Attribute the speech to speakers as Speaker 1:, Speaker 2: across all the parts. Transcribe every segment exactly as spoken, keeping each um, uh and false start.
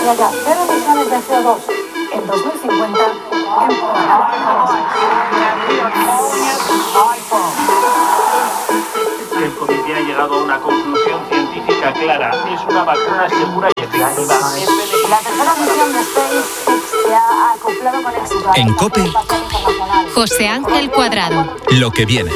Speaker 1: que haya cero emisiones de C O dos en dos mil cincuenta en
Speaker 2: El comité ha llegado a una conclusión científica clara. Es una vacuna segura y efectiva.
Speaker 1: La tercera misión de SpaceX se ha acoplado con éxito.
Speaker 3: En COPE,
Speaker 4: José Ángel Cuadrado.
Speaker 3: lo que viene.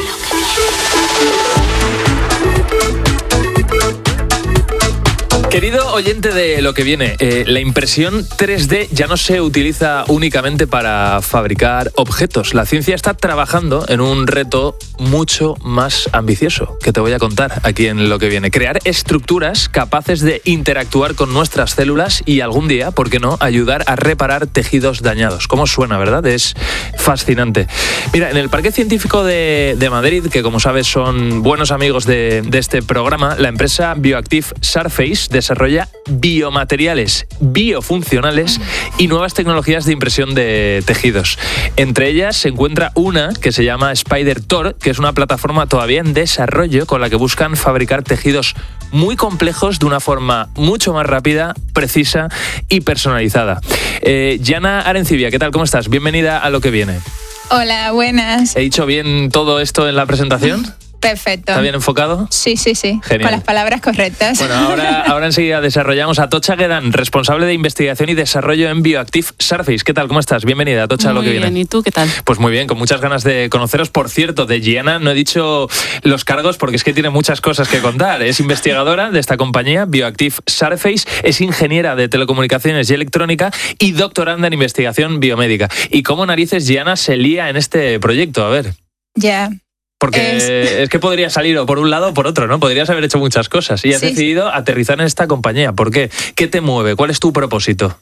Speaker 3: Querido oyente de Lo que viene, eh, la impresión tres D ya no se utiliza únicamente para fabricar objetos. La ciencia está trabajando en un reto mucho más ambicioso, que te voy a contar aquí en Lo que viene. Crear estructuras capaces de interactuar con nuestras células y algún día, ¿por qué no?, ayudar a reparar tejidos dañados. ¿Cómo suena, verdad? Es fascinante. Mira, en el Parque Científico de, de Madrid, que como sabes son buenos amigos de, de este programa, la empresa Bioactive Surface desarrolla biomateriales biofuncionales y nuevas tecnologías de impresión de tejidos. Entre ellas se encuentra una que se llama SpiderTor, que es una plataforma todavía en desarrollo con la que buscan fabricar tejidos muy complejos de una forma mucho más rápida, precisa y personalizada. Eh, Yana Arencibia, ¿qué tal? ¿Cómo estás? Bienvenida a Lo que viene.
Speaker 5: Hola, buenas.
Speaker 3: ¿He dicho bien todo esto en la presentación?
Speaker 5: Perfecto.
Speaker 3: ¿Está bien enfocado?
Speaker 5: Sí, sí, sí.
Speaker 3: Genial.
Speaker 5: Con las palabras correctas.
Speaker 3: Bueno, ahora, ahora enseguida desarrollamos a Atocha Guedán, responsable de investigación y desarrollo en Bioactive Surface. ¿Qué tal? ¿Cómo estás? Bienvenida, Atocha, a Lo que viene.
Speaker 6: Muy bien, ¿y tú qué tal?
Speaker 3: Pues muy bien, con muchas ganas de conoceros. Por cierto, de Gianna no he dicho los cargos porque es que tiene muchas cosas que contar. Es investigadora de esta compañía, Bioactive Surface, es ingeniera de telecomunicaciones y electrónica y doctoranda en investigación biomédica. ¿Y cómo narices Gianna se lía en este proyecto? A ver.
Speaker 5: Ya.
Speaker 3: Porque es... es que podría salir o por un lado o por otro, ¿no? Podrías haber hecho muchas cosas y has
Speaker 5: Sí,
Speaker 3: decidido
Speaker 5: sí.
Speaker 3: aterrizar en esta compañía. ¿Por qué? ¿Qué te mueve? ¿Cuál es tu propósito?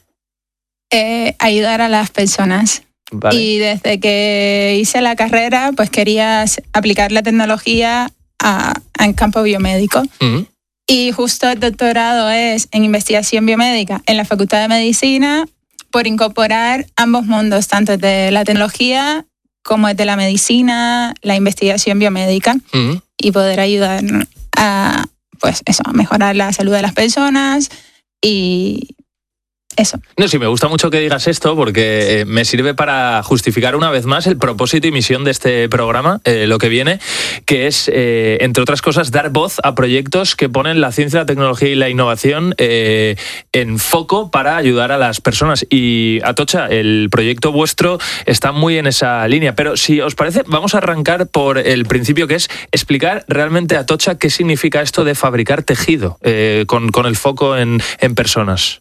Speaker 5: Eh, ayudar a las personas.
Speaker 3: Vale.
Speaker 5: Y desde que hice la carrera, pues quería aplicar la tecnología a, a en campo biomédico.
Speaker 3: Uh-huh.
Speaker 5: Y justo el doctorado es en investigación biomédica en la Facultad de Medicina, por incorporar ambos mundos, tanto de la tecnología como de la medicina, la investigación biomédica,
Speaker 3: Uh-huh.
Speaker 5: y poder ayudar a, pues eso, a mejorar la salud de las personas y eso.
Speaker 3: No, sí, me gusta mucho que digas esto porque eh, me sirve para justificar una vez más el propósito y misión de este programa, eh, Lo que viene, que es, eh, entre otras cosas, dar voz a proyectos que ponen la ciencia, la tecnología y la innovación eh, en foco para ayudar a las personas. Y, Atocha, el proyecto vuestro está muy en esa línea. Pero si os parece, vamos a arrancar por el principio, que es explicar realmente, Atocha, qué significa esto de fabricar tejido eh, con, con el foco en, en personas.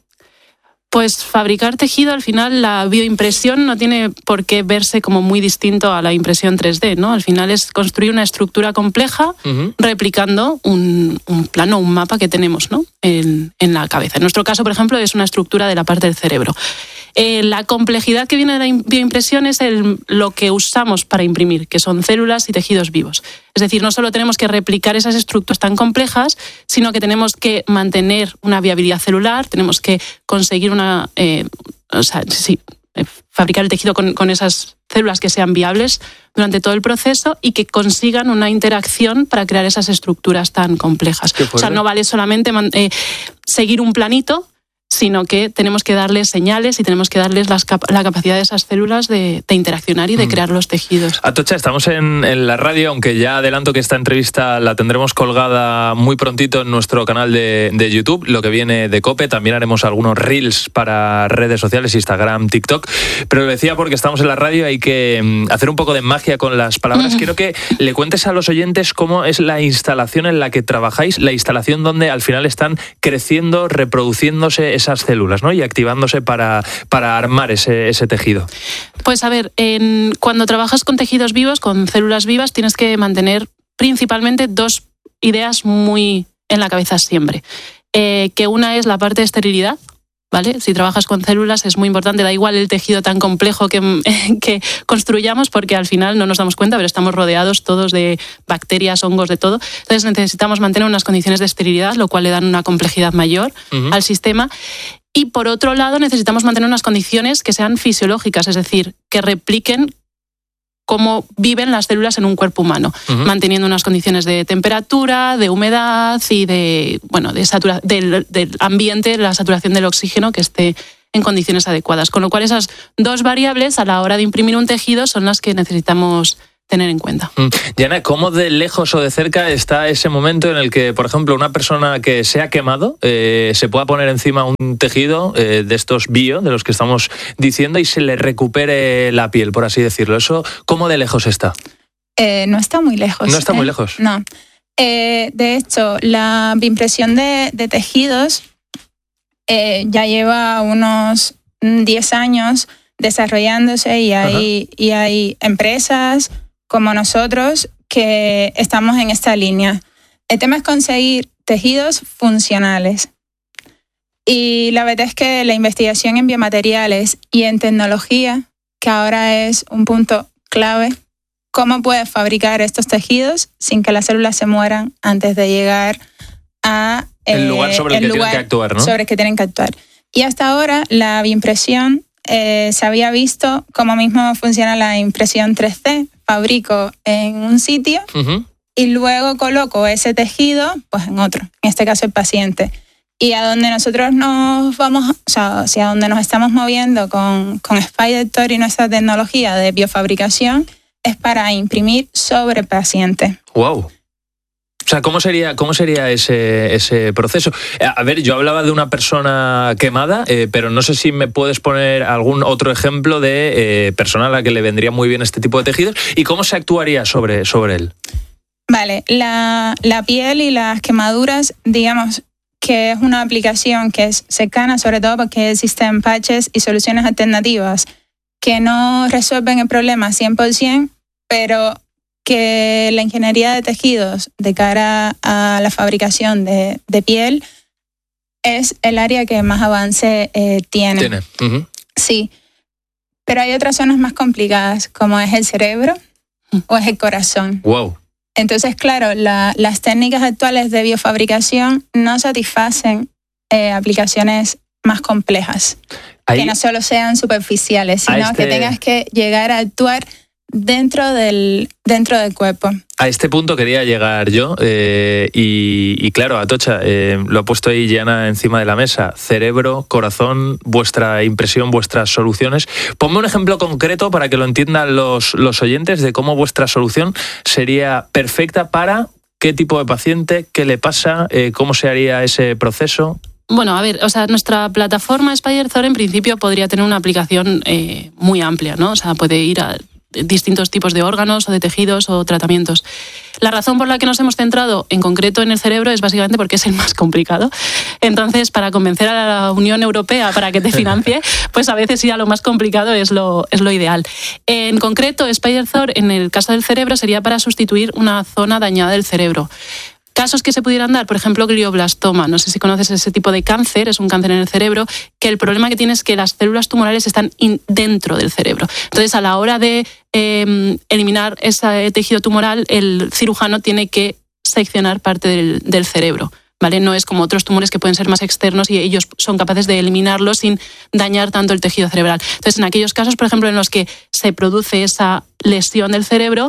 Speaker 6: Pues fabricar tejido, al final la bioimpresión no tiene por qué verse como muy distinto a la impresión tres D, ¿no? Al final es construir una estructura compleja uh-huh. replicando un, un plano, un mapa que tenemos, ¿no? en, en la cabeza. En nuestro caso, por ejemplo, es una estructura de la parte del cerebro. Eh, la complejidad que viene de la bioimpresión es el, lo que usamos para imprimir, que son células y tejidos vivos. Es decir, no solo tenemos que replicar esas estructuras tan complejas, sino que tenemos que mantener una viabilidad celular, tenemos que conseguir una, eh, o sea, sí, fabricar el tejido con, con esas células que sean viables durante todo el proceso y que consigan una interacción para crear esas estructuras tan complejas. O sea, no vale solamente eh, seguir un planito, sino que tenemos que darles señales y tenemos que darles las cap- la capacidad de esas células de, de interaccionar y de crear los tejidos.
Speaker 3: Atocha, estamos en, en la radio, aunque ya adelanto que esta entrevista la tendremos colgada muy prontito en nuestro canal de, de YouTube, Lo que viene de COPE. También haremos algunos reels para redes sociales, Instagram, TikTok. Pero lo decía porque estamos en la radio, hay que hacer un poco de magia con las palabras. Mm. Quiero que le cuentes a los oyentes cómo es la instalación en la que trabajáis, la instalación donde al final están creciendo, reproduciéndose esas células, ¿no? Y activándose para, para armar ese, ese tejido.
Speaker 6: Pues a ver, en, cuando trabajas con tejidos vivos, con células vivas, tienes que mantener principalmente dos ideas muy en la cabeza siempre. Eh, que una es la parte de esterilidad, ¿vale? Si trabajas con células es muy importante, da igual el tejido tan complejo que, que construyamos, porque al final no nos damos cuenta, pero estamos rodeados todos de bacterias, hongos, de todo. Entonces necesitamos mantener unas condiciones de esterilidad, lo cual le dan una complejidad mayor uh-huh. al sistema. Y por otro lado necesitamos mantener unas condiciones que sean fisiológicas, es decir, que repliquen cómo viven las células en un cuerpo humano, uh-huh. manteniendo unas condiciones de temperatura, de humedad y de, bueno, de satura- del, del ambiente, la saturación del oxígeno que esté en condiciones adecuadas. Con lo cual esas dos variables a la hora de imprimir un tejido son las que necesitamos tener en cuenta.
Speaker 3: Mm. Yana, ¿cómo de lejos o de cerca está ese momento en el que, por ejemplo, una persona que se ha quemado eh, se pueda poner encima un tejido eh, de estos bio, de los que estamos diciendo, y se le recupere la piel, por así decirlo? ¿Eso cómo de lejos está?
Speaker 5: Eh, no está muy lejos.
Speaker 3: No está
Speaker 5: ¿eh?
Speaker 3: muy lejos.
Speaker 5: No. Eh, de hecho, la impresión de, de tejidos eh, ya lleva unos diez años desarrollándose y hay, y hay empresas como nosotros que estamos en esta línea. El tema es conseguir tejidos funcionales. Y la verdad es que la investigación en biomateriales y en tecnología, que ahora es un punto clave, cómo puedes fabricar estos tejidos sin que las células se mueran antes de llegar a
Speaker 3: el eh, lugar sobre el, el que lugar tienen que actuar, ¿no?
Speaker 5: Sobre el que tienen que actuar. Y hasta ahora la bioimpresión eh, se había visto cómo mismo funciona la impresión tres D. Fabrico en un sitio uh-huh. y luego coloco ese tejido pues en otro, en este caso el paciente. Y a donde nosotros nos vamos, o sea, hacia donde nos estamos moviendo con, con SpyDoctor y nuestra tecnología de biofabricación es para imprimir sobre el paciente.
Speaker 3: ¡Wow! O sea, ¿cómo sería, cómo sería ese, ese proceso? A ver, yo hablaba de una persona quemada, eh, pero no sé si me puedes poner algún otro ejemplo de eh, persona a la que le vendría muy bien este tipo de tejidos y cómo se actuaría sobre, sobre él.
Speaker 5: Vale, la, la piel y las quemaduras, digamos que es una aplicación que es cercana, sobre todo porque existen patches y soluciones alternativas que no resuelven el problema cien por ciento, pero que la ingeniería de tejidos de cara a la fabricación de, de piel es el área que más avance eh, tiene.
Speaker 3: Tiene. Uh-huh.
Speaker 5: Sí, pero hay otras zonas más complicadas, como es el cerebro uh-huh. o es el corazón.
Speaker 3: Wow.
Speaker 5: Entonces, claro, la, las técnicas actuales de biofabricación no satisfacen eh, aplicaciones más complejas, Ahí, que no solo sean superficiales, sino este... que tengas que llegar a actuar dentro del, dentro del cuerpo.
Speaker 3: A este punto quería llegar yo eh, y, y claro, Atocha, eh, lo ha puesto ahí Yana encima de la mesa. Cerebro, corazón, vuestra impresión, vuestras soluciones. Ponme un ejemplo concreto para que lo entiendan los, los oyentes de cómo vuestra solución sería perfecta para qué tipo de paciente, qué le pasa, eh, cómo se haría ese proceso.
Speaker 6: Bueno, a ver, o sea, nuestra plataforma SpyDoctor en principio podría tener una aplicación eh, muy amplia, ¿no? O sea, puede ir a distintos tipos de órganos o de tejidos o tratamientos. La razón por la que nos hemos centrado en concreto en el cerebro es básicamente porque es el más complicado. Entonces, para convencer a la Unión Europea para que te financie, pues a veces ir a lo más complicado es lo, es lo ideal. En concreto, SpyDoctor, en el caso del cerebro, sería para sustituir una zona dañada del cerebro. Casos que se pudieran dar, por ejemplo, glioblastoma. No sé si conoces ese tipo de cáncer, es un cáncer en el cerebro, que el problema que tiene es que las células tumorales están in, dentro del cerebro. Entonces, a la hora de eh, eliminar ese tejido tumoral, el cirujano tiene que seccionar parte del, del cerebro, ¿vale? No es como otros tumores que pueden ser más externos y ellos son capaces de eliminarlos sin dañar tanto el tejido cerebral. Entonces, en aquellos casos, por ejemplo, en los que se produce esa lesión del cerebro,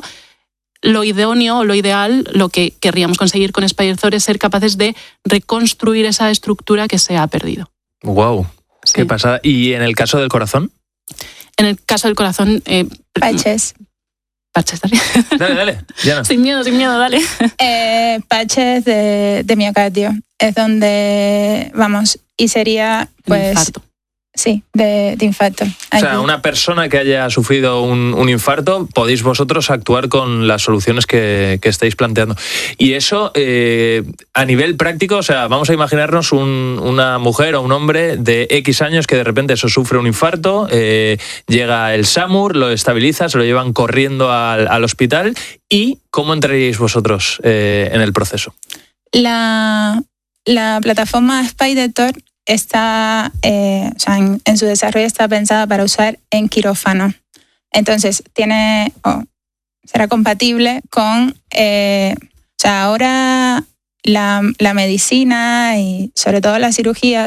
Speaker 6: lo idóneo o lo ideal, lo que querríamos conseguir con SpyDoctor es ser capaces de reconstruir esa estructura que se ha perdido.
Speaker 3: ¡Wow! Sí. ¡Qué pasada! ¿Y en el caso del corazón?
Speaker 6: En el caso del corazón... Eh,
Speaker 5: Patches.
Speaker 6: Patches también.
Speaker 3: Dale, dale. Ya no.
Speaker 6: Sin miedo, sin miedo, dale.
Speaker 5: Eh, patches de, de miocardio. Es donde, vamos, y sería pues...
Speaker 6: Infarto.
Speaker 5: Sí, de, de infarto.
Speaker 3: Aquí. O sea, una persona que haya sufrido un, un infarto, podéis vosotros actuar con las soluciones que, que estáis planteando. Y eso, eh, a nivel práctico, o sea, vamos a imaginarnos un, una mujer o un hombre de X años que de repente eso sufre un infarto, eh, llega el SAMUR, lo estabiliza, se lo llevan corriendo al, al hospital. ¿Y cómo entraríais vosotros eh, en el proceso?
Speaker 5: La, la plataforma SpyDoctor está, eh, o sea, en, en su desarrollo está pensada para usar en quirófano. Entonces, tiene, oh, será compatible con, eh, o sea, ahora la, la medicina y sobre todo las cirugías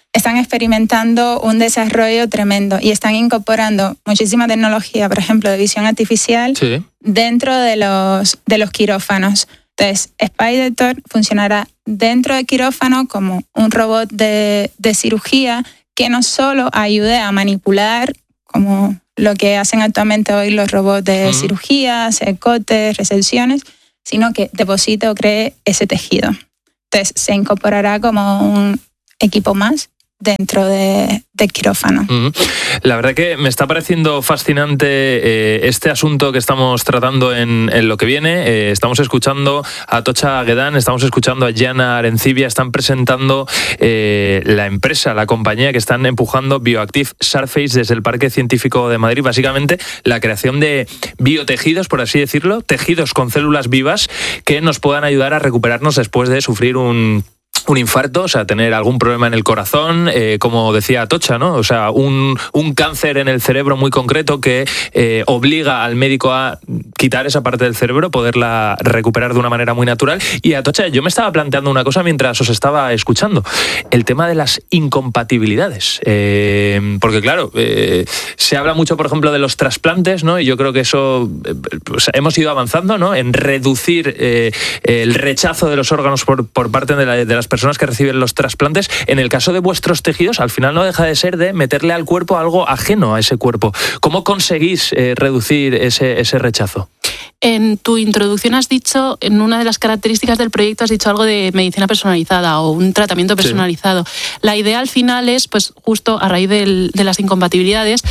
Speaker 5: están experimentando un desarrollo tremendo y están incorporando muchísima tecnología, por ejemplo, de visión artificial sí. dentro de los, de los quirófanos. Entonces, SpyDoctor funcionará dentro del quirófano como un robot de, de cirugía que no solo ayude a manipular, como lo que hacen actualmente hoy los robots de uh-huh. cirugía, hacer cortes, resecciones, sino que deposite o cree ese tejido. Entonces, se incorporará como un equipo más dentro de, de quirófano.
Speaker 3: Uh-huh. La verdad que me está pareciendo fascinante eh, este asunto que estamos tratando en, en lo que viene. Eh, estamos escuchando a Tocha Guedán, estamos escuchando a Gianna Arencibia, están presentando eh, la empresa, la compañía que están empujando Bioactive Surface desde el Parque Científico de Madrid. Básicamente la creación de biotejidos, por así decirlo, tejidos con células vivas que nos puedan ayudar a recuperarnos después de sufrir un un infarto, o sea, tener algún problema en el corazón, eh, como decía Tocha, ¿no? O sea, un, un cáncer en el cerebro muy concreto que eh, obliga al médico a quitar esa parte del cerebro, poderla recuperar de una manera muy natural. Y a Tocha, yo me estaba planteando una cosa mientras os estaba escuchando, el tema de las incompatibilidades. Eh, porque claro, eh, se habla mucho, por ejemplo, de los trasplantes, ¿no? Y yo creo que eso, eh, pues, hemos ido avanzando, ¿no? En reducir eh, el rechazo de los órganos por, por parte de, la, de las personas que reciben los trasplantes. En el caso de vuestros tejidos, al final no deja de ser de meterle al cuerpo algo ajeno a ese cuerpo. ¿Cómo conseguís eh, reducir ese, ese rechazo?
Speaker 6: En tu introducción has dicho, en una de las características del proyecto, has dicho algo de medicina personalizada o un tratamiento personalizado. Sí. La idea al final es, pues justo a raíz del, de las incompatibilidades,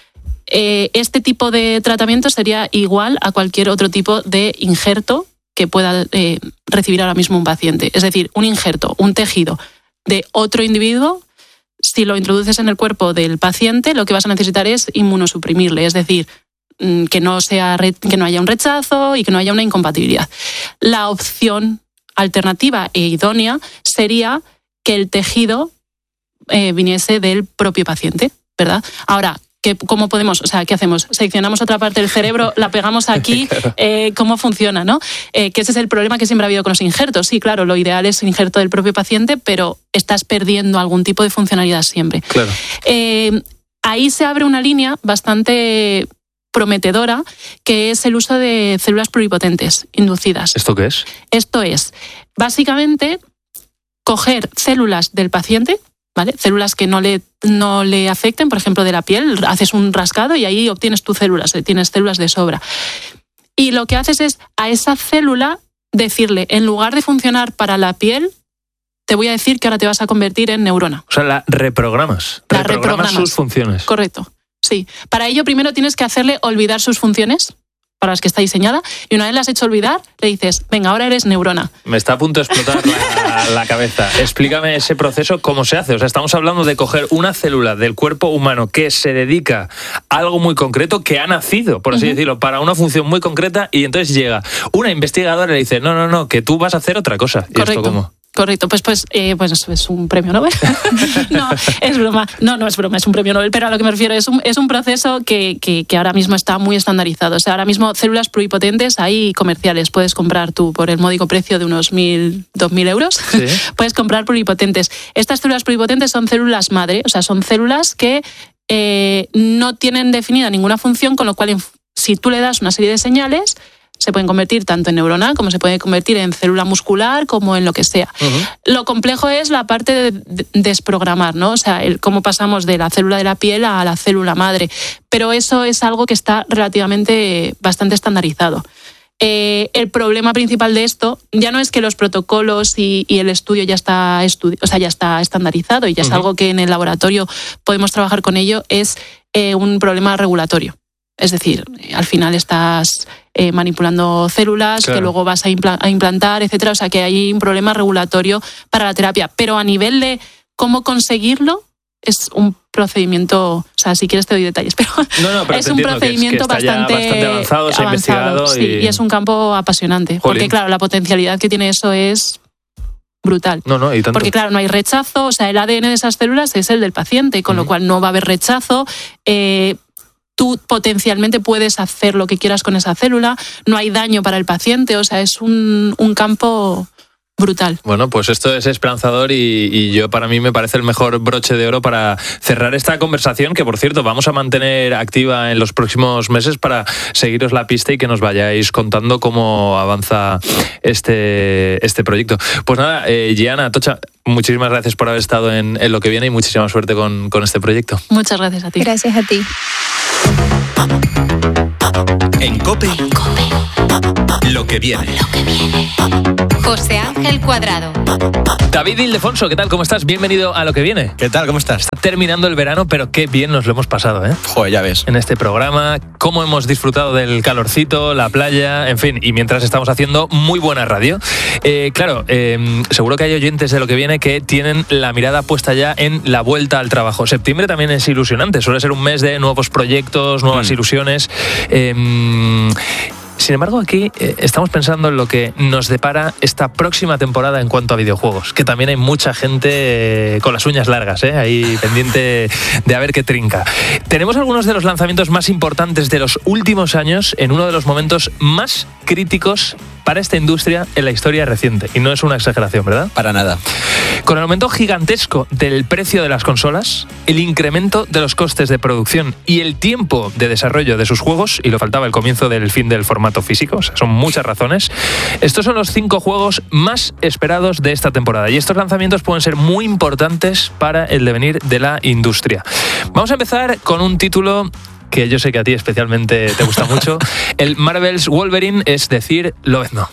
Speaker 6: eh, este tipo de tratamiento sería igual a cualquier otro tipo de injerto que pueda eh, recibir ahora mismo un paciente. Es decir, un injerto, un tejido de otro individuo, si lo introduces en el cuerpo del paciente, lo que vas a necesitar es inmunosuprimirle, es decir, que no, sea, que no haya un rechazo y que no haya una incompatibilidad. La opción alternativa e idónea sería que el tejido eh, viniese del propio paciente, ¿verdad? Ahora, ¿cómo podemos? O sea, ¿qué hacemos? Seccionamos otra parte del cerebro, la pegamos aquí, claro. eh, ¿cómo funciona, no? Eh, que ese es el problema que siempre ha habido con los injertos. Sí, claro, lo ideal es injerto del propio paciente, pero estás perdiendo algún tipo de funcionalidad siempre.
Speaker 3: Claro.
Speaker 6: Eh, ahí se abre una línea bastante prometedora, que es el uso de células pluripotentes inducidas.
Speaker 3: ¿Esto qué es?
Speaker 6: Esto es, básicamente, coger células del paciente, ¿vale? Células que no le, no le afecten, por ejemplo, de la piel, haces un rascado y ahí obtienes tus células, tienes células de sobra. Y lo que haces es a esa célula decirle, en lugar de funcionar para la piel, te voy a decir que ahora te vas a convertir en neurona.
Speaker 3: O sea, la reprogramas.
Speaker 6: La
Speaker 3: reprogramas,
Speaker 6: reprogramas
Speaker 3: sus funciones.
Speaker 6: Correcto, sí. Para ello primero tienes que hacerle olvidar sus funciones, para las que está diseñada, y una vez las has hecho olvidar, le dices, venga, ahora eres neurona.
Speaker 3: Me está a punto de explotar la, la cabeza. Explícame ese proceso, ¿cómo se hace? O sea, estamos hablando de coger una célula del cuerpo humano que se dedica a algo muy concreto, que ha nacido, por así uh-huh. decirlo, para una función muy concreta, y entonces llega una investigadora y le dice, no, no, no, que tú vas a hacer otra cosa.
Speaker 6: Correcto.
Speaker 3: ¿Y esto cómo?
Speaker 6: Correcto, pues pues, eh, pues es un premio Nobel. No, es broma. No, no es broma, es un premio Nobel, pero a lo que me refiero es un, es un proceso que, que, que ahora mismo está muy estandarizado. O sea, ahora mismo células pluripotentes hay comerciales. Puedes comprar tú por el módico precio de unos mil, dos mil euros. ¿Sí? Puedes comprar pluripotentes. Estas células pluripotentes son células madre, o sea, son células que eh, no tienen definida ninguna función, con lo cual si tú le das una serie de señales, se pueden convertir tanto en neurona como se puede convertir en célula muscular como en lo que sea. Uh-huh. Lo complejo es la parte de, de desprogramar, ¿no? O sea, el cómo pasamos de la célula de la piel a la célula madre. Pero eso es algo que está relativamente bastante estandarizado. Eh, el problema principal de esto ya no es que los protocolos y, y el estudio ya está, estudi- o sea, ya está estandarizado y ya uh-huh. es algo que en el laboratorio podemos trabajar con ello, es eh, un problema regulatorio. Es decir, al final estás eh, manipulando células claro. que luego vas a, impla- a implantar, etcétera. O sea, que hay un problema regulatorio para la terapia. Pero a nivel de cómo conseguirlo, es un procedimiento... O sea, si quieres te doy detalles, pero,
Speaker 3: no, no, pero
Speaker 6: es un procedimiento
Speaker 3: que es, que
Speaker 6: bastante,
Speaker 3: bastante avanzado, se ha investigado.
Speaker 6: Sí,
Speaker 3: y...
Speaker 6: y es un campo apasionante. Jolín. Porque, claro, la potencialidad que tiene eso es brutal.
Speaker 3: No, no, y tanto.
Speaker 6: Porque, claro, no hay rechazo. O sea, el A D N de esas células es el del paciente, con uh-huh. lo cual no va a haber rechazo. Eh, Tú potencialmente puedes hacer lo que quieras con esa célula, no hay daño para el paciente, o sea, es un, un campo brutal.
Speaker 3: Bueno, pues esto es esperanzador y, y yo para mí me parece el mejor broche de oro para cerrar esta conversación, que por cierto vamos a mantener activa en los próximos meses para seguiros la pista y que nos vayáis contando cómo avanza este, este proyecto. Pues nada, eh, Gianna, Atocha, muchísimas gracias por haber estado en, en Lo que viene y muchísima suerte con, con este proyecto.
Speaker 6: Muchas gracias a ti.
Speaker 5: Gracias a ti.
Speaker 7: En COPE,
Speaker 4: En COPE.
Speaker 7: Lo que viene.
Speaker 4: Lo que viene. José Ángel Cuadrado.
Speaker 3: David Ildefonso, ¿qué tal? ¿Cómo estás? Bienvenido a Lo que viene.
Speaker 8: ¿Qué tal? ¿Cómo estás?
Speaker 3: Está terminando el verano, pero qué bien nos lo hemos pasado, ¿eh?
Speaker 8: Joder, ya ves.
Speaker 3: En este programa, cómo hemos disfrutado del calorcito, la playa, en fin, y mientras estamos haciendo muy buena radio. Eh, claro, eh, seguro que hay oyentes de Lo que viene que tienen la mirada puesta ya en la vuelta al trabajo. Septiembre también es ilusionante, suele ser un mes de nuevos proyectos, nuevas mm. ilusiones. Eh, Sin embargo, aquí eh, estamos pensando en lo que nos depara esta próxima temporada en cuanto a videojuegos, que también hay mucha gente eh, con las uñas largas, eh, ahí pendiente de a ver qué trinca. Tenemos algunos de los lanzamientos más importantes de los últimos años en uno de los momentos más críticos para esta industria en la historia reciente. Y no es una exageración, ¿verdad?
Speaker 8: Para nada.
Speaker 3: Con el aumento gigantesco del precio de las consolas, el incremento de los costes de producción y el tiempo de desarrollo de sus juegos, y lo faltaba el comienzo del fin del formato físico, o sea, son muchas razones, estos son los cinco juegos más esperados de esta temporada. Y estos lanzamientos pueden ser muy importantes para el devenir de la industria. Vamos a empezar con un título que yo sé que a ti especialmente te gusta mucho, el Marvel's Wolverine, es decir, Lobezno.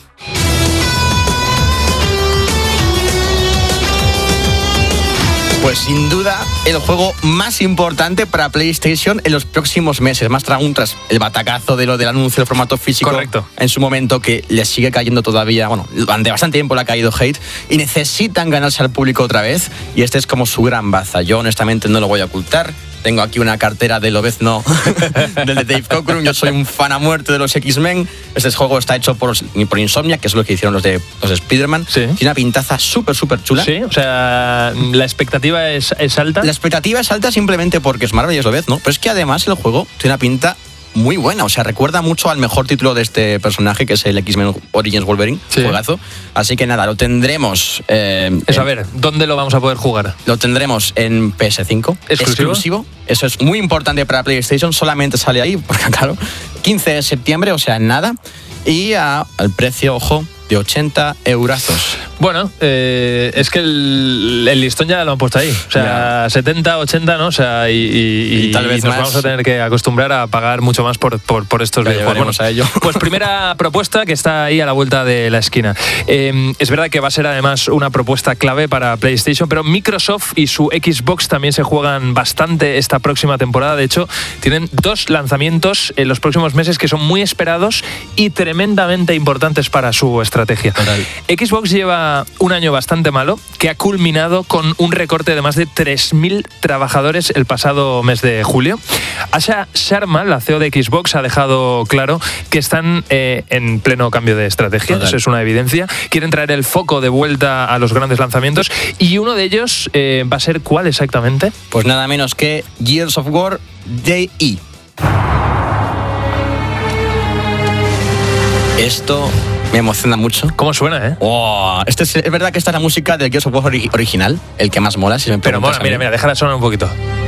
Speaker 8: Pues sin duda el juego más importante para PlayStation en los próximos meses, más tras el batacazo de lo del anuncio del formato físico.
Speaker 3: Correcto.
Speaker 8: En su momento, que le sigue cayendo todavía, bueno, durante bastante tiempo le ha caído hate y necesitan ganarse al público otra vez, y este es como su gran baza. Yo honestamente no lo voy a ocultar. Tengo aquí una cartera de Lobezno del de Dave Cockrum. Yo soy un fan a muerte de los X-Men. Este juego está hecho por, por Insomniac, que es lo que hicieron los de, los de Spider-Man.
Speaker 3: Sí.
Speaker 8: Tiene una pintaza súper, súper chula.
Speaker 3: Sí, o sea, la expectativa es, es alta.
Speaker 8: La expectativa es alta simplemente porque es Marvel y es Lobezno, pero es que además el juego tiene una pinta muy buena, o sea, recuerda mucho al mejor título de este personaje, que es el X-Men Origins Wolverine, sí. Juegazo. Así que nada, lo tendremos... Eh,
Speaker 3: Eso,
Speaker 8: en,
Speaker 3: a ver, ¿dónde lo vamos a poder jugar?
Speaker 8: Lo tendremos en P S cinco.
Speaker 3: ¿Exclusivo?
Speaker 8: Exclusivo. Eso es muy importante para PlayStation, solamente sale ahí, porque claro, quince de septiembre, o sea, nada. Y a, al precio, ojo, de ochenta eurazos.
Speaker 3: Bueno, eh, es que el, el listón ya lo han puesto ahí. O sea, ya. setenta, ochenta, ¿no? O sea, y, y,
Speaker 8: y tal vez
Speaker 3: y nos
Speaker 8: más.
Speaker 3: vamos a tener que acostumbrar a pagar mucho más por, por, por estos videojuegos.
Speaker 8: Bueno, a ello.
Speaker 3: Pues primera propuesta que está ahí a la vuelta de la esquina. Eh, es verdad que va a ser además una propuesta clave para PlayStation, pero Microsoft y su Xbox también se juegan bastante esta próxima temporada. De hecho, tienen dos lanzamientos en los próximos meses que son muy esperados y tremendamente importantes para su estrategia.
Speaker 8: Total.
Speaker 3: Xbox lleva un año bastante malo, que ha culminado con un recorte de más de tres mil trabajadores el pasado mes de julio. Asha Sharma, la C E O de Xbox, ha dejado claro que están eh, en pleno cambio de estrategia. Total. Eso es una evidencia. Quieren traer el foco de vuelta a los grandes lanzamientos, y uno de ellos eh, va a ser ¿cuál exactamente?
Speaker 8: Pues nada menos que Gears of War D I. Esto me emociona mucho.
Speaker 3: ¿Cómo suena, eh?
Speaker 8: Oh, este es, es verdad que esta es la música del Gears of War ori- original, el que más mola, si me
Speaker 3: Pero mola,
Speaker 8: preguntas a
Speaker 3: mira,
Speaker 8: mí.
Speaker 3: mira, déjala sonar un poquito.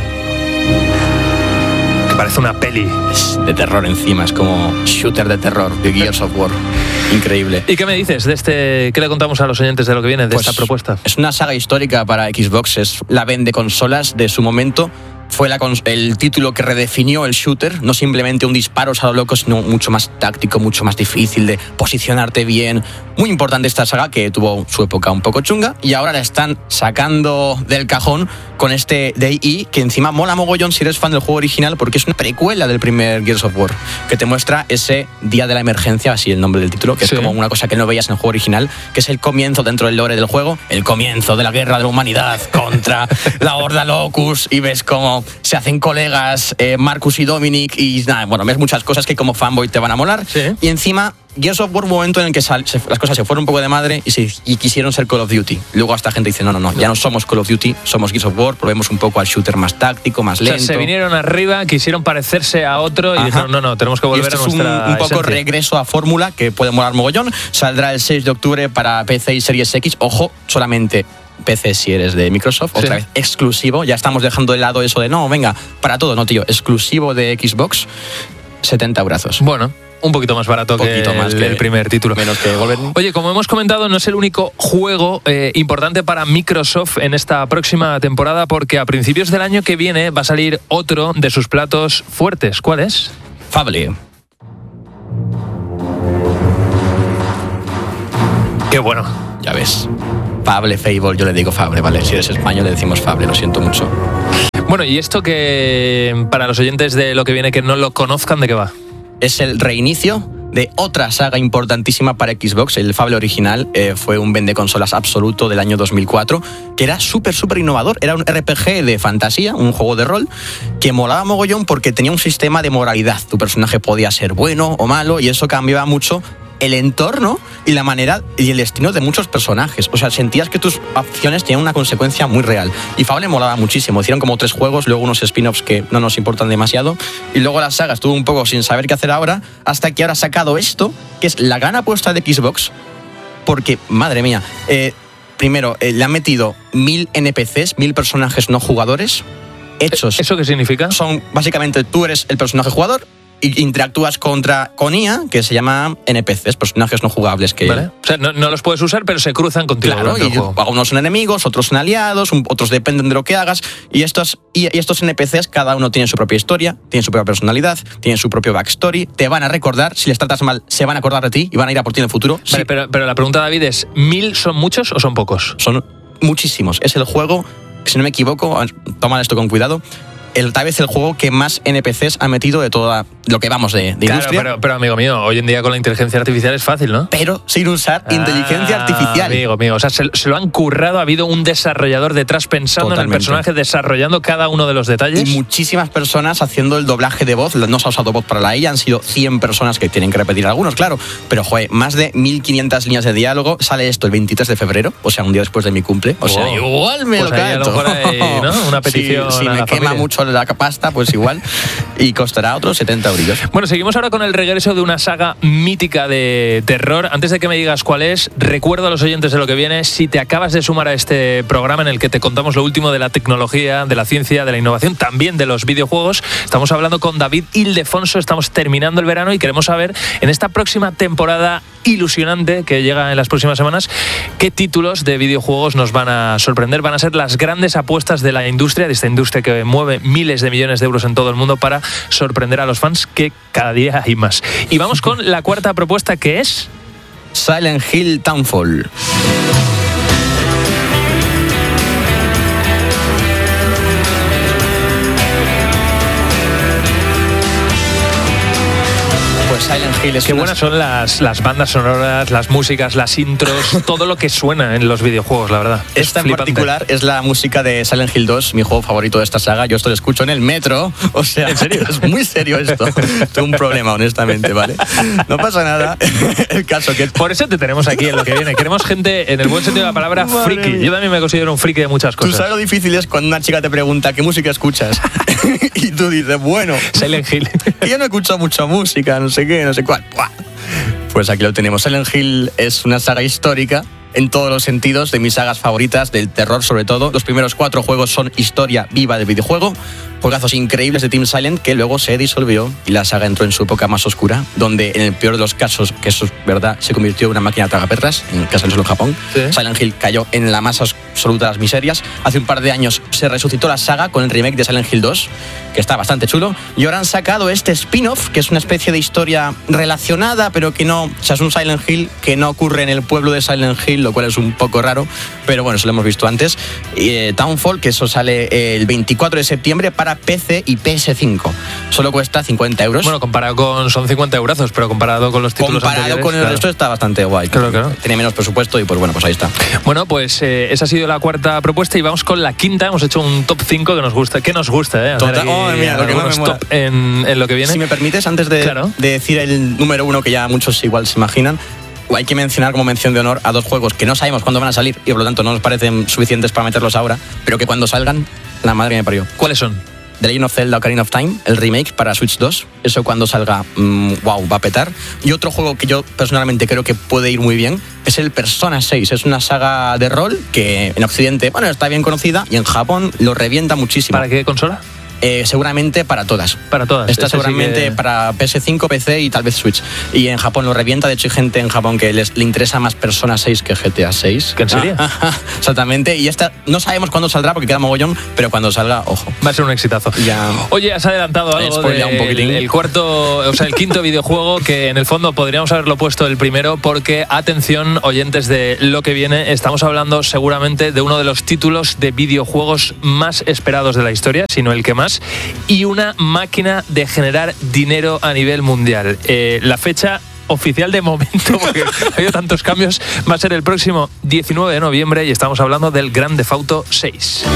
Speaker 3: Que parece una peli.
Speaker 8: Es de terror encima, es como shooter de terror de Gears of War. Increíble.
Speaker 3: ¿Y qué me dices de este? ¿Qué le contamos a los oyentes de Lo que viene de
Speaker 8: Pues,
Speaker 3: esta propuesta?
Speaker 8: Es una saga histórica para Xbox, es la vende consolas de su momento. Fue la cons- el título que redefinió el shooter, no simplemente un disparo a lo loco, sino mucho más táctico, mucho más difícil de posicionarte bien. Muy importante esta saga, que tuvo su época un poco chunga, y ahora la están sacando del cajón con este D I, que encima mola mogollón si eres fan del juego original, porque es una precuela del primer Gears of War, que te muestra ese día de la emergencia, así el nombre del título, que
Speaker 3: sí.
Speaker 8: es como una cosa que no veías en el juego original, que es el comienzo dentro del lore del juego, el comienzo de la guerra de la humanidad contra la Horda Locus, y ves como se hacen colegas eh, Marcus y Dominic y nada, bueno, ves muchas cosas que como fanboy te van a molar.
Speaker 3: Sí.
Speaker 8: Y encima, Gears of War, un momento en el que sal, se, las cosas se fueron un poco de madre y, se, y quisieron ser Call of Duty. Luego esta gente dice, no, no, no, ya no somos Call of Duty, somos Gears of War, probemos un poco al shooter más táctico, más lento.
Speaker 3: O sea, se vinieron arriba, quisieron parecerse a otro y Ajá. dijeron, no, no, tenemos que volver
Speaker 8: y esto
Speaker 3: a nuestra
Speaker 8: es un, un poco
Speaker 3: esencia.
Speaker 8: regreso a fórmula que puede molar mogollón. Saldrá el seis de octubre para P C y Series X. Ojo, solamente P C si eres de Microsoft,
Speaker 3: sí.
Speaker 8: otra vez exclusivo. Ya estamos dejando de lado eso de no, venga, para todo, no, tío, exclusivo de Xbox, setenta brazos.
Speaker 3: Bueno, un poquito más barato que,
Speaker 8: más
Speaker 3: el,
Speaker 8: que
Speaker 3: el primer título.
Speaker 8: Menos que Wolverine.
Speaker 3: Oye, como hemos comentado, no es el único juego eh, importante para Microsoft en esta próxima temporada, porque a principios del año que viene va a salir otro de sus platos fuertes. ¿Cuál es?
Speaker 8: Fable.
Speaker 3: Qué bueno.
Speaker 8: Ya ves. Fable, Fable, yo le digo Fable, ¿vale? Si eres español le decimos Fable, lo siento mucho.
Speaker 3: Bueno, y esto que para los oyentes de lo que viene que no lo conozcan, ¿de qué va?
Speaker 8: Es el reinicio de otra saga importantísima para Xbox. El Fable original eh, fue un vendeconsolas absoluto del año dos mil cuatro, que era súper, súper innovador. Era un R P G de fantasía, un juego de rol, que molaba mogollón porque tenía un sistema de moralidad. Tu personaje podía ser bueno o malo, y eso cambiaba mucho el entorno y la manera y el destino de muchos personajes. O sea, sentías que tus acciones tenían una consecuencia muy real. Y Fable molaba muchísimo. Hicieron como tres juegos, luego unos spin-offs que no nos importan demasiado. Y luego la saga estuvo un poco sin saber qué hacer ahora, hasta que ahora ha sacado esto, que es la gran apuesta de Xbox. Porque, madre mía, eh, primero, eh, le han metido mil N P Cs, mil personajes no jugadores, hechos.
Speaker 3: ¿Eso qué significa?
Speaker 8: Son, básicamente, tú eres el personaje jugador y interactúas contra con I A, que se llama N P Cs, personajes no jugables. Que,
Speaker 3: ¿vale? O sea, no, no los puedes usar, pero se cruzan contigo.
Speaker 8: Claro, y algunos son enemigos, otros son aliados, un, otros dependen de lo que hagas. Y estos, y, y estos N P Cs, cada uno tiene su propia historia, tiene su propia personalidad, tiene su propio backstory. Te van a recordar, si les tratas mal, se van a acordar de ti y van a ir a por ti en el futuro.
Speaker 3: Vale,
Speaker 8: sí.
Speaker 3: pero, pero la pregunta, David, es: ¿mil son muchos o son pocos?
Speaker 8: Son muchísimos. Es el juego, si no me equivoco, toma esto con cuidado, el, tal vez el juego que más N P Cs ha metido de toda lo que vamos de, de
Speaker 3: claro,
Speaker 8: industria.
Speaker 3: Pero, pero, amigo mío, hoy en día con la inteligencia artificial es fácil, ¿no?
Speaker 8: Pero sin usar ah, inteligencia artificial.
Speaker 3: Amigo mío, o sea, se, se lo han currado, ha habido un desarrollador detrás pensando Totalmente. en el personaje, desarrollando cada uno de los detalles.
Speaker 8: Y muchísimas personas haciendo el doblaje de voz. No se ha usado voz para la I A, han sido cien personas que tienen que repetir algunos, claro. Pero, joder, más de mil quinientas líneas de diálogo. Sale esto el veintitrés de febrero, o sea, un día después de mi cumple. O sea,
Speaker 3: wow.
Speaker 8: igual me
Speaker 3: pues
Speaker 8: lo cae.
Speaker 3: ¿no? Una petición.
Speaker 8: Si, si me quema mucho la pasta, pues igual. Y costará otros setenta eurillos.
Speaker 3: Bueno, seguimos ahora con el regreso de una saga mítica de terror. Antes de que me digas cuál es, recuerdo a los oyentes de lo que viene, si te acabas de sumar a este programa en el que te contamos lo último de la tecnología, de la ciencia, de la innovación, también de los videojuegos, estamos hablando con David Ildefonso, estamos terminando el verano y queremos saber, en esta próxima temporada ilusionante que llega en las próximas semanas, qué títulos de videojuegos nos van a sorprender, van a ser las grandes apuestas de la industria, de esta industria que mueve miles de millones de euros en todo el mundo para sorprender a los fans, que cada día hay más. Y vamos con la cuarta propuesta, que es
Speaker 8: Silent Hill Townfall. Silent Hill es
Speaker 3: Qué
Speaker 8: una...
Speaker 3: buenas son las, las bandas sonoras, las músicas, las intros, todo lo que suena en los videojuegos, la verdad.
Speaker 8: Esta en particular es la música de Silent Hill dos, mi juego favorito de esta saga. Yo esto lo escucho en el metro. O sea,
Speaker 3: ¿en serio?
Speaker 8: Es muy serio esto. Tengo un problema, honestamente, ¿vale? No pasa nada. El caso que...
Speaker 3: Por eso te tenemos aquí en lo que viene. Queremos gente, en el buen sentido de la palabra,
Speaker 8: Madre
Speaker 3: friki.
Speaker 8: mía.
Speaker 3: Yo también me considero un friki de muchas cosas.
Speaker 8: Tú sabes lo difícil es cuando una chica te pregunta ¿qué música escuchas? Y tú dices, bueno,
Speaker 3: Silent Hill.
Speaker 8: Yo no escucho mucha música, no sé qué, no sé cuál. ¡Buah! Pues aquí lo tenemos. Silent Hill es una saga histórica en todos los sentidos, de mis sagas favoritas, del terror sobre todo. Los primeros cuatro juegos son historia viva del videojuego, juegazos increíbles de Team Silent que luego se disolvió y la saga entró en su época más oscura, donde en el peor de los casos, que eso es verdad, se convirtió en una máquina tragaperras, en el caso de solo Japón.
Speaker 3: ¿Sí?
Speaker 8: Silent Hill cayó en la más absoluta de las miserias. Hace un par de años se resucitó la saga con el remake de Silent Hill dos, que está bastante chulo, y ahora han sacado este spin-off, que es una especie de historia relacionada, pero que no, o sea, es un Silent Hill que no ocurre en el pueblo de Silent Hill lo cual es un poco raro, pero bueno, eso lo hemos visto antes. Eh, Townfall, que eso sale el veinticuatro de septiembre para P C y P S cinco. Solo cuesta cincuenta euros.
Speaker 3: Bueno, comparado con... son cincuenta eurazos, pero comparado con los títulos
Speaker 8: Comparado
Speaker 3: anteriores,
Speaker 8: con el
Speaker 3: claro.
Speaker 8: resto está bastante guay.
Speaker 3: Claro, claro.
Speaker 8: Tiene menos presupuesto y pues bueno, pues ahí está.
Speaker 3: Bueno, pues eh, esa ha sido la cuarta propuesta y vamos con la quinta. Hemos hecho un top cinco que nos gusta. ¿Qué nos gusta, eh? Hacer
Speaker 8: Total.
Speaker 3: aquí
Speaker 8: Oh, mira, lo que más
Speaker 3: algunos
Speaker 8: me mola.
Speaker 3: top en, en lo que viene.
Speaker 8: Si me permites, antes de,
Speaker 3: Claro.
Speaker 8: de decir el número uno, que ya muchos igual se imaginan, hay que mencionar como mención de honor a dos juegos que no sabemos cuándo van a salir y por lo tanto no nos parecen suficientes para meterlos ahora, pero que cuando salgan, la madre me parió.
Speaker 3: ¿Cuáles son?
Speaker 8: The Legend of Zelda Ocarina of Time, el remake para Switch dos. Eso cuando salga, mmm, wow, va a petar. Y otro juego que yo personalmente creo que puede ir muy bien es el Persona seis. Es una saga de rol que en Occidente, bueno, está bien conocida y en Japón lo revienta muchísimo.
Speaker 3: ¿Para qué consola?
Speaker 8: Eh, seguramente para todas.
Speaker 3: Para todas.
Speaker 8: Está
Speaker 3: Ese sí
Speaker 8: seguramente
Speaker 3: que-
Speaker 8: para P S cinco, P C y tal vez Switch. Y en Japón lo revienta. De hecho, hay gente en Japón que les, le interesa más Persona seis que G T A seis.
Speaker 3: ¿En serio?
Speaker 8: Exactamente. Y esta no sabemos cuándo saldrá porque queda mogollón, pero cuando salga, ojo.
Speaker 3: Va a ser un exitazo.
Speaker 8: Ya.
Speaker 3: Oye, has adelantado algo
Speaker 8: spoileado un
Speaker 3: del
Speaker 8: poquitín.
Speaker 3: el cuarto, o sea, el quinto videojuego que en el fondo podríamos haberlo puesto el primero porque, atención, oyentes de lo que viene, estamos hablando seguramente de uno de los títulos de videojuegos más esperados de la historia, si no el que más, y una máquina de generar dinero a nivel mundial. Eh, la fecha oficial de momento, porque ha habido tantos cambios, va a ser el próximo diecinueve de noviembre y estamos hablando del Grand Theft Auto seis.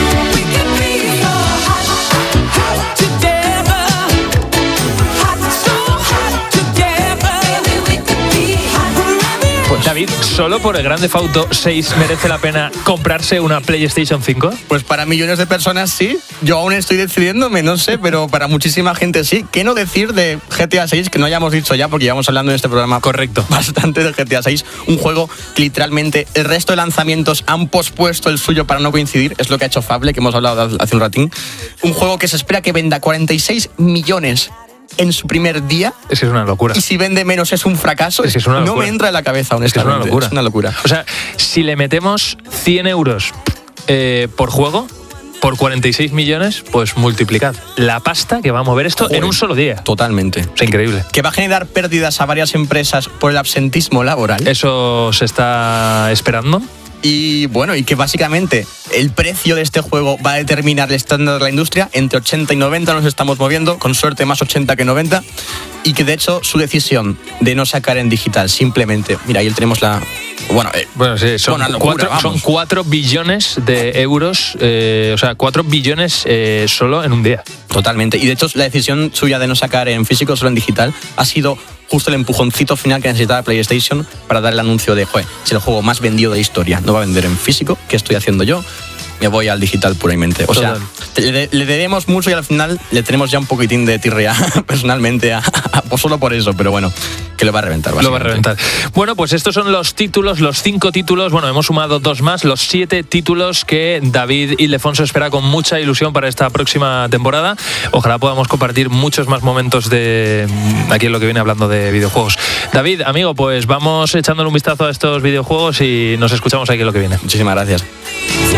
Speaker 3: Pues David, ¿solo por el Grand Theft Auto seis merece la pena comprarse una PlayStation cinco?
Speaker 8: Pues para millones de personas sí. Yo aún estoy decidiéndome, no sé, pero para muchísima gente sí. ¿Qué no decir de G T A seis, que no hayamos dicho ya, porque llevamos hablando en este programa
Speaker 3: Correcto.
Speaker 8: bastante de G T A seis? Un juego que literalmente el resto de lanzamientos han pospuesto el suyo para no coincidir. Es lo que ha hecho Fable, que hemos hablado hace un ratín. Un juego que se espera que venda cuarenta y seis millones en su primer día.
Speaker 3: Es que es una locura.
Speaker 8: Y si vende menos es un fracaso.
Speaker 3: Es que es una
Speaker 8: no
Speaker 3: locura.
Speaker 8: me entra en la cabeza,
Speaker 3: Es que es
Speaker 8: honestamente.
Speaker 3: una locura.
Speaker 8: Es una locura.
Speaker 3: O sea, si le metemos cien euros eh, por juego, por cuarenta y seis millones, pues multiplicad la pasta que va a mover esto
Speaker 8: Joder.
Speaker 3: en un solo día.
Speaker 8: Totalmente.
Speaker 3: Es increíble.
Speaker 8: Que va a generar pérdidas a varias empresas por el absentismo laboral.
Speaker 3: Eso se está esperando.
Speaker 8: Y bueno, y que básicamente el precio de este juego va a determinar el estándar de la industria. Entre ochenta y noventa nos estamos moviendo, con suerte más ochenta que noventa. Y que de hecho su decisión de no sacar en digital, simplemente, mira, ahí tenemos la... Bueno, eh,
Speaker 3: Bueno, sí, son,
Speaker 8: Una locura,
Speaker 3: cuatro,
Speaker 8: vamos.
Speaker 3: son cuatro billones de euros, eh, o sea, cuatro billones eh, solo en un día.
Speaker 8: totalmente. Y de hecho la decisión suya de no sacar en físico, solo en digital, ha sido justo el empujoncito final que necesitaba PlayStation para dar el anuncio de, joder, si el juego más vendido de la historia no va a vender en físico, ¿qué estoy haciendo yo? Me voy al digital puramente. O sea, le, le debemos mucho y al final le tenemos ya un poquitín de tirria personalmente, a, a, pues solo por eso, pero bueno, que lo va a reventar.
Speaker 3: Lo va a reventar. Bueno, pues estos son los títulos, los cinco títulos. Bueno, hemos sumado dos más, los siete títulos que David Ildefonso espera con mucha ilusión para esta próxima temporada. Ojalá podamos compartir muchos más momentos de aquí en lo que viene hablando de videojuegos. David, amigo, pues vamos echándole un vistazo a estos videojuegos y nos escuchamos aquí en lo que viene.
Speaker 8: Muchísimas gracias.